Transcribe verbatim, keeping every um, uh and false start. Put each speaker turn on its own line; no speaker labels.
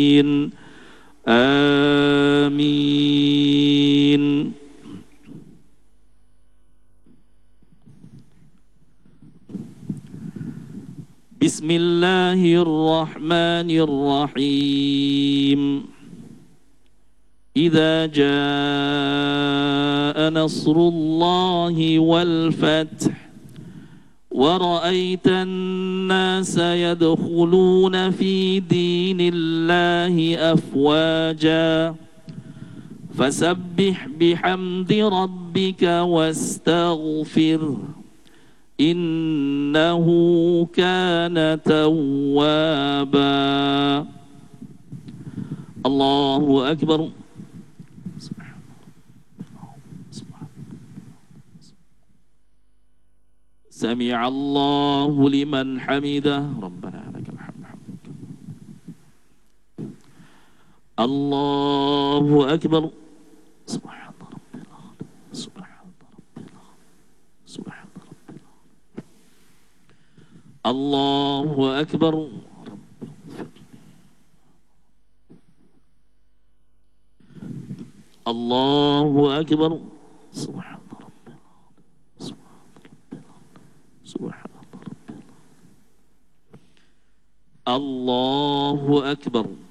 آمين. بسم الله الرحمن الرحيم. إذا جاء نصر الله والفتح ورأيت الناس يدخلون في دين الله أفواجا فسبح بحمد ربك واستغفره إنه كان توابا. الله أكبر. سمع الله لمن حمده. ربنا لك الحمد. الله أكبر. سبحان ربي العظيم. سبحان ربي العظيم. سبحان ربي العظيم. الله أكبر. الله أكبر. سبحان ربي العظيم. سبحان ربي العظيم. سبحان ربي العظيم. الله أكبر.